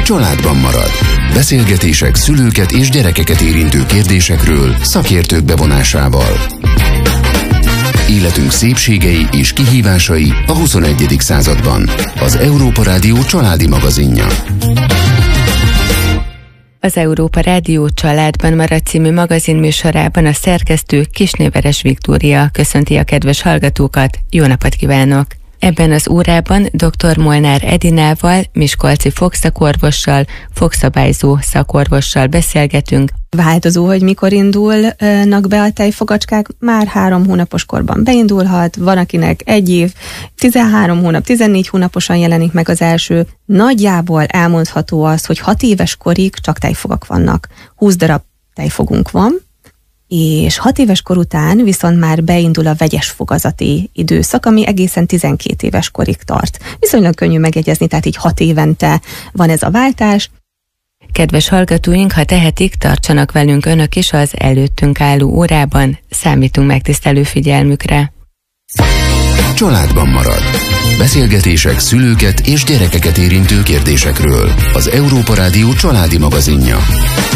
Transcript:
családban marad. Beszélgetések szülőket és gyerekeket érintő kérdésekről szakértők bevonásával. Életünk szépségei és kihívásai a 21. században. Az Európa Rádió családi magazinja. Az Európa Rádió Családban marad című magazinműsorában a szerkesztő Kisné-Veres Viktória köszönti a kedves hallgatókat. Jó napot kívánok! Ebben az órában dr. Molnár Edinával, miskolci fogszakorvossal, fogszabályzó szakorvossal beszélgetünk. Változó, hogy mikor indulnak be a tejfogacskák, már 3 hónapos korban beindulhat, van akinek 1 év, 13 hónap, 14 hónaposan jelenik meg az első. Nagyjából elmondható az, hogy 6 éves korig csak tejfogak vannak. 20 darab tejfogunk van, és 6 éves kor után viszont már beindul a vegyes fogazati időszak, ami egészen 12 éves korig tart. Viszonylag könnyű megjegyezni, tehát így 6 évente van ez a váltás. Kedves hallgatóink, ha tehetik, tartsanak velünk önök is az előttünk álló órában, számítunk megtisztelő figyelmükre. Családban marad. Beszélgetések szülőket és gyerekeket érintő kérdésekről. Az Európa Rádió családi magazinja.